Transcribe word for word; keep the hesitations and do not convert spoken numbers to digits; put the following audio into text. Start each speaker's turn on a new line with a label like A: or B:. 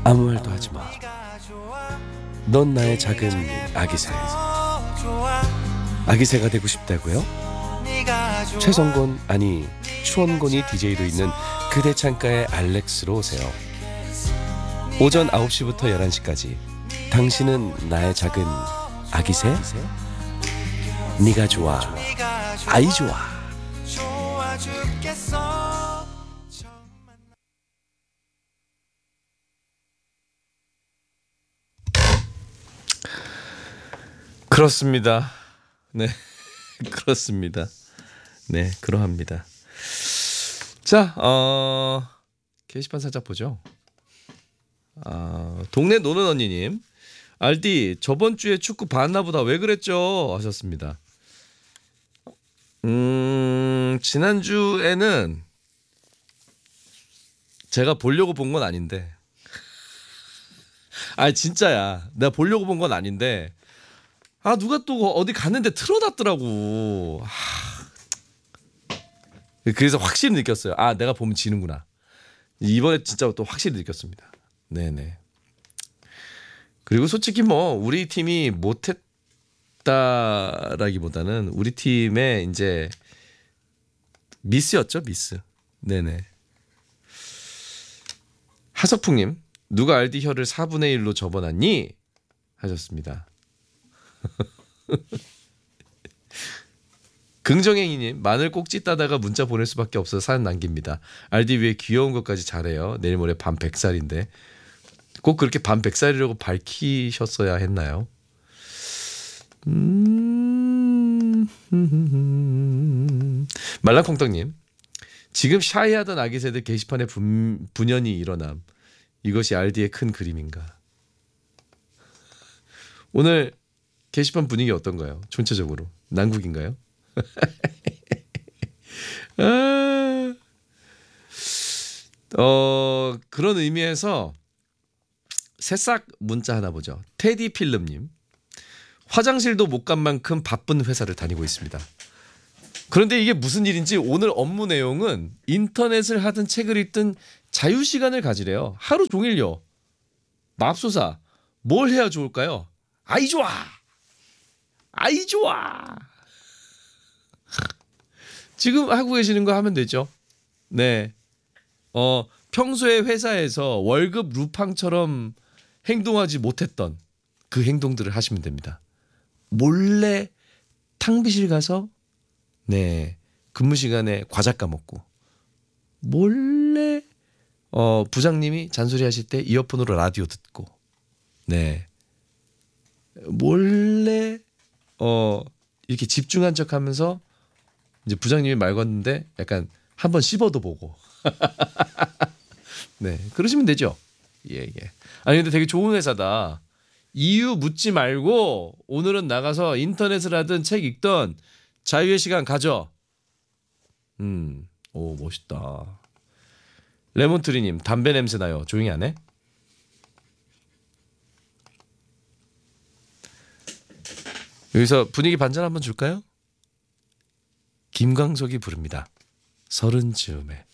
A: 아무 말도 하지 마. 넌 나의 작은 아기새. 아기새가 되고 싶다고요? 최성곤 아니 추원곤이 디제이로 있는 그대 창가의 알렉스로 오세요. 오전 아홉 시부터 열한 시까지 당신은 나의 작은 아기새? 네가 좋아. 아이 좋아. 그렇습니다. 네, 그렇습니다. 네, 그러합니다. 자, 어, 게시판 살짝 보죠. 어, 동네 노는 언니님, 알디 저번 주에 축구 봤나보다 왜 그랬죠? 하셨습니다. 음, 지난 주에는 제가 보려고 본 건 아닌데, 아 진짜야, 내가 보려고 본 건 아닌데, 아 누가 또 어디 갔는데 틀어놨더라고. 하... 그래서 확실히 느꼈어요. 아 내가 보면 지는구나. 이번에 진짜 또 확실히 느꼈습니다. 네네. 그리고 솔직히 뭐 우리 팀이 못했다라기보다는 우리 팀의 이제 미스였죠, 미스. 네네. 하석풍님, 누가 알디 혀를 사분의 일로 접어놨니? 하셨습니다. 긍정행이님, 마늘 꼭지 따다가 문자 보낼 수밖에 없어서 사연 남깁니다. 알디 위에 귀여운 것까지 잘해요. 내일 모레 밤 백 살인데 꼭 그렇게 밤 백 살이라고 밝히셨어야 했나요? 음... 말랑콩떡님, 지금 샤이하던 아기 세대 게시판에 분, 분연이 일어남. 이것이 알디의 큰 그림인가? 오늘 게시판 분위기 어떤가요? 전체적으로 난국인가요? 아, 어 그런 의미에서 새싹 문자 하나 보죠. 테디 필름님, 화장실도 못 간 만큼 바쁜 회사를 다니고 있습니다. 그런데 이게 무슨 일인지 오늘 업무 내용은 인터넷을 하든 책을 읽든 자유 시간을 가지래요. 하루 종일요. 맙소사, 뭘 해야 좋을까요? 아이 좋아. 아이 좋아. 지금 하고 계시는 거 하면 되죠. 네. 어, 평소에 회사에서 월급 루팡처럼 행동하지 못했던 그 행동들을 하시면 됩니다. 몰래 탕비실 가서 네, 근무 시간에 과자 까먹고 몰래 어, 부장님이 잔소리 하실 때 이어폰으로 라디오 듣고 네. 몰래 어, 이렇게 집중한 척하면서 이제 부장님이 말 걸었는데 약간 한번 씹어도 보고 네, 그러시면 되죠. 예, 예. 아니 근데 되게 좋은 회사다. 이유 묻지 말고 오늘은 나가서 인터넷을 하든 책 읽던 자유의 시간 가져. 음, 오 멋있다. 레몬트리님, 담배 냄새 나요. 조용히 안 해? 여기서 분위기 반전 한번 줄까요? 김광석이 부릅니다. 서른 즈음에.